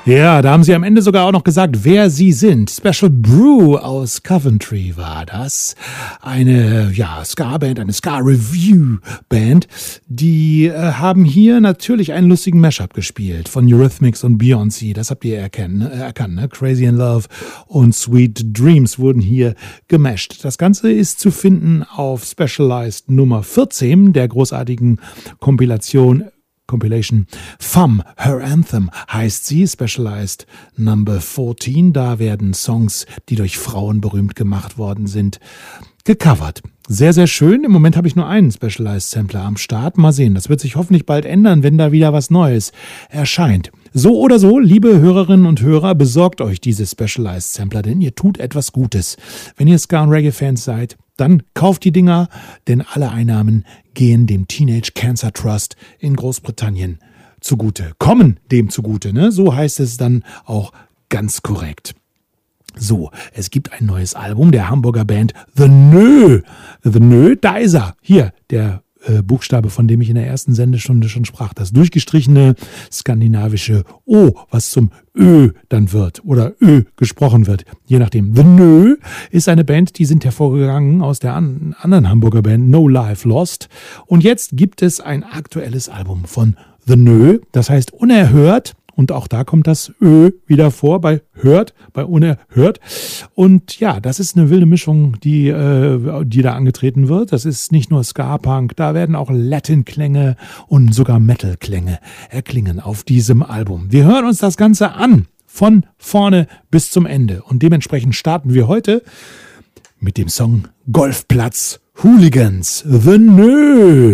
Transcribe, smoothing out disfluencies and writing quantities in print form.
Ja, da haben sie am Ende sogar auch noch gesagt, wer sie sind. Special Brew aus Coventry war das. Eine Ska-Band, eine Ska-Review-Band. Die haben hier natürlich einen lustigen Mashup gespielt von Eurythmics und Beyoncé. Das habt ihr erkannt, ne? Crazy in Love und Sweet Dreams wurden hier gemasht. Das Ganze ist zu finden auf Specialized Nummer 14 der großartigen Compilation Femme, Her Anthem heißt sie, Specialized Number 14. Da werden Songs, die durch Frauen berühmt gemacht worden sind, gecovert. Sehr, sehr schön. Im Moment habe ich nur einen Specialized Sampler am Start. Mal sehen, das wird sich hoffentlich bald ändern, wenn da wieder was Neues erscheint. So oder so, liebe Hörerinnen und Hörer, besorgt euch diese Specialized Sampler, denn ihr tut etwas Gutes. Wenn ihr Ska- und Reggae-Fans seid, dann kauft die Dinger, denn alle Einnahmen gehen dem Teenage Cancer Trust in Großbritannien zugute. Kommen dem zugute, ne? So heißt es dann auch ganz korrekt. So, es gibt ein neues Album der Hamburger Band The Nö. The Nö, da ist er. Hier, der Buchstabe, von dem ich in der ersten Sendestunde schon sprach. Das durchgestrichene skandinavische O, was zum Ö dann wird oder Ö gesprochen wird, je nachdem. The Nö ist eine Band, die sind hervorgegangen aus der anderen Hamburger Band No Life Lost. Und jetzt gibt es ein aktuelles Album von The Nö, das heißt Unerhört. Und auch da kommt das Ö wieder vor, bei Hört, bei Unerhört. Und ja, das ist eine wilde Mischung, die da angetreten wird. Das ist nicht nur Ska-Punk, da werden auch Latin-Klänge und sogar Metal-Klänge erklingen auf diesem Album. Wir hören uns das Ganze an, von vorne bis zum Ende. Und dementsprechend starten wir heute mit dem Song Golfplatz Hooligans, The Nö.